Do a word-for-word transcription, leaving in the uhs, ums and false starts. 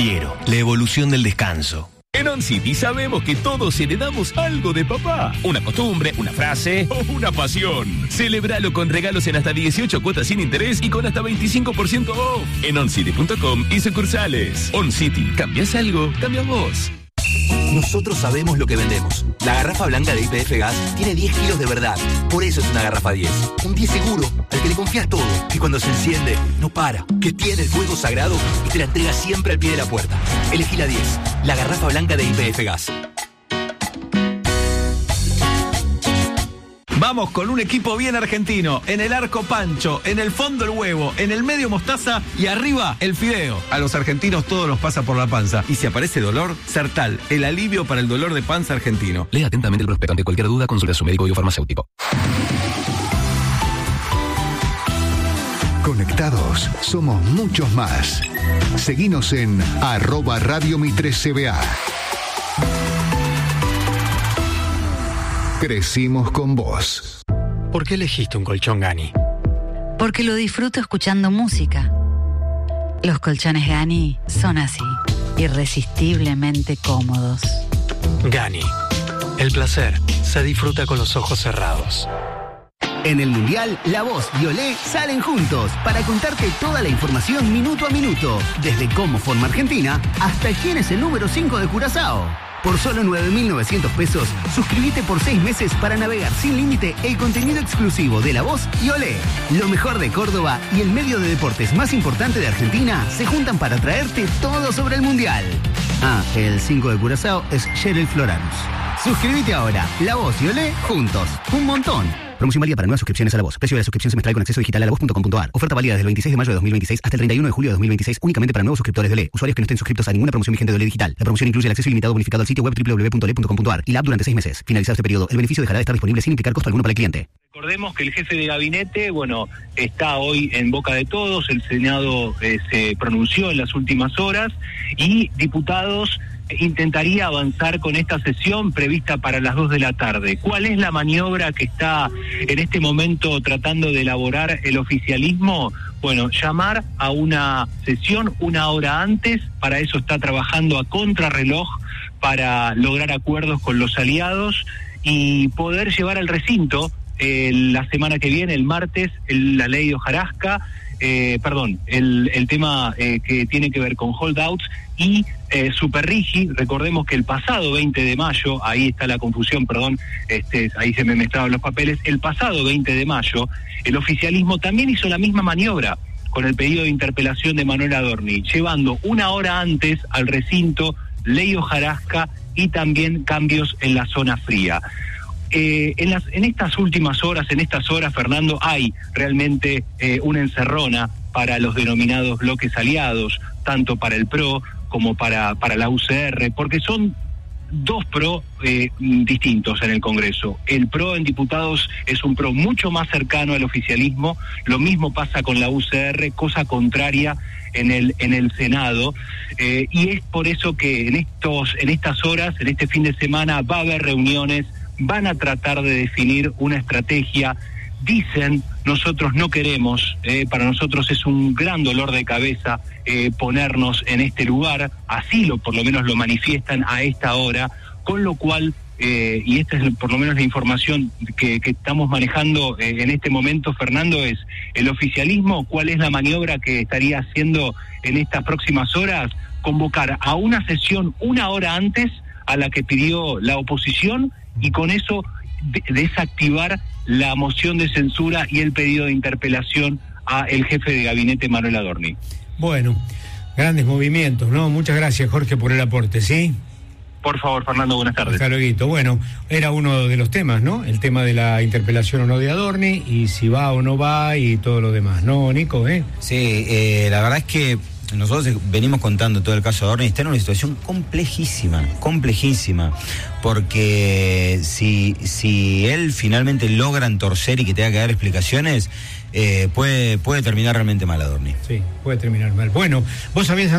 Piero, la evolución del descanso. En OnCity sabemos que todos heredamos algo de papá. Una costumbre, una frase o una pasión. Celebralo con regalos en hasta dieciocho cuotas sin interés y con hasta veinticinco por ciento off. En oncity punto com y sucursales. OnCity. ¿Cambias algo? Cambias vos. Nosotros sabemos lo que vendemos. La garrafa blanca de Y P F Gas tiene diez kilos de verdad. Por eso es una garrafa diez. Un diez seguro, al que le confías todo. Que cuando se enciende, no para. Que tiene el fuego sagrado y te la entrega siempre al pie de la puerta. Elegí la diez. La garrafa blanca de Y P F Gas. Vamos con un equipo bien argentino. En el arco Pancho, en el fondo el huevo, en el medio mostaza y arriba el fideo. A los argentinos todo nos pasa por la panza. Y si aparece dolor, Sertal, el alivio para el dolor de panza argentino. Lea atentamente el prospecto. Ante cualquier duda, consulte a su médico o farmacéutico. Conectados, somos muchos más. Seguinos en arroba Radio Mitre C B A. Crecimos con vos. ¿Por qué elegiste un colchón Gani? Porque lo disfruto escuchando música. Los colchones Gani son así, irresistiblemente cómodos. Gani, el placer se disfruta con los ojos cerrados. En el Mundial, La Voz y Olé salen juntos para contarte toda la información minuto a minuto, desde cómo forma Argentina hasta quién es el número cinco de Curazao. Por solo nueve mil novecientos pesos, suscríbete por seis meses para navegar sin límite el contenido exclusivo de La Voz y Olé. Lo mejor de Córdoba y el medio de deportes más importante de Argentina se juntan para traerte todo sobre el Mundial. Ah, el cinco de Curazao es Cheryl Floranus. Suscríbete ahora, La Voz y Olé juntos. Un montón. Promoción válida para nuevas suscripciones a La Voz. Precio de la suscripción semestral con acceso digital a la voz punto com punto a r. Oferta válida desde el veintiséis de mayo de dos mil veintiséis hasta el treinta y uno de julio de dos mil veintiséis, únicamente para nuevos suscriptores de Olé. Usuarios que no estén suscritos a ninguna promoción vigente de Olé Digital. La promoción incluye el acceso ilimitado bonificado al sitio web doble u doble u doble u punto olé punto com punto a r y la app durante seis meses. Finalizado este periodo, el beneficio dejará de estar disponible sin implicar costo alguno para el cliente. Recordemos que el jefe de gabinete, bueno, está hoy en boca de todos. El Senado eh, se pronunció en las últimas horas y diputados intentaría avanzar con esta sesión prevista para las dos de la tarde. ¿Cuál es la maniobra que está en este momento tratando de elaborar el oficialismo? Bueno, llamar a una sesión una hora antes. Para eso está trabajando a contrarreloj para lograr acuerdos con los aliados y poder llevar al recinto eh, la semana que viene, el martes, el, la ley de hojarasca, eh, perdón, el, el tema eh, que tiene que ver con holdouts y eh, Superrigi. Recordemos que el pasado veinte de mayo, ahí está la confusión, perdón, este, ahí se me mezclaban los papeles, el pasado veinte de mayo, el oficialismo también hizo la misma maniobra con el pedido de interpelación de Manuel Adorni, llevando una hora antes al recinto ley hojarasca y también cambios en la zona fría. Eh, en, las, en estas últimas horas, en estas horas, Fernando, hay realmente eh, una encerrona para los denominados bloques aliados, tanto para el P R O como para, para la U C R, porque son dos P R O eh, distintos en el Congreso. El P R O en diputados es un P R O mucho más cercano al oficialismo, lo mismo pasa con la U C R, cosa contraria en el en el Senado, eh, y es por eso que en estos en estas horas, en este fin de semana, va a haber reuniones, van a tratar de definir una estrategia. Dicen, nosotros no queremos, eh, para nosotros es un gran dolor de cabeza eh, ponernos en este lugar, así lo por lo menos lo manifiestan a esta hora, con lo cual, eh, y esta es por lo menos la información que, que estamos manejando eh, en este momento, Fernando, es el oficialismo. ¿Cuál es la maniobra que estaría haciendo en estas próximas horas? Convocar a una sesión una hora antes a la que pidió la oposición y con eso de- desactivar la moción de censura y el pedido de interpelación a el jefe de gabinete Manuel Adorni. Bueno, grandes movimientos, ¿no? Muchas gracias, Jorge, por el aporte, ¿sí? Por favor, Fernando, buenas tardes. Hasta luego. Bueno, era uno de los temas, ¿no? El tema de la interpelación o no de Adorni y si va o no va y todo lo demás, ¿no, Nico? ¿eh? Sí, eh, la verdad es que nosotros venimos contando todo el caso de Adorni, está en una situación complejísima, complejísima, porque si, si él finalmente logra entorcer y que tenga que dar explicaciones, eh, puede, puede terminar realmente mal Adorni. Sí, puede terminar mal. Bueno, vos sabías...